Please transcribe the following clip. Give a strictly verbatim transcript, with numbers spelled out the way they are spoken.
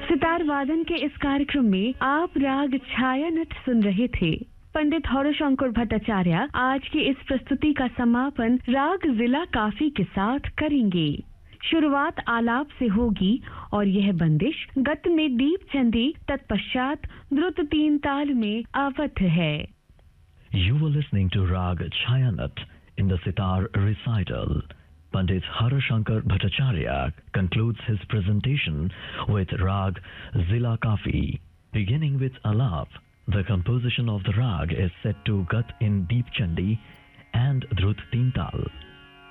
सितार वादन के इस कार्यक्रम में आप राग छायानट सुन रहे थे। पंडित हौरीशंकर भट्टाचार्य आज की इस प्रस्तुति का समापन राग जिला काफी के साथ करेंगे। शुरुआत आलाप से होगी और यह बंदिश गत में दीप चंदी तत्पश्चात द्रुत तीन ताल में आबद्ध है। You were listening to Rag Chayanat in the sitar recital. Pandit Haurishankar Bhattacharya concludes his presentation with Rag Zila Kafi. Beginning with Alap, the composition of the rag is set to Gat in Deep Chandi and Drut Teen Tal.